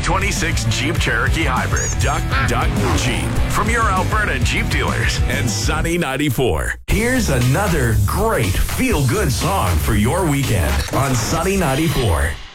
2026 Jeep Cherokee Hybrid. Duck Jeep. From your Alberta Jeep dealers and Sunny 94. Here's another great feel-good song for your weekend on Sunny 94.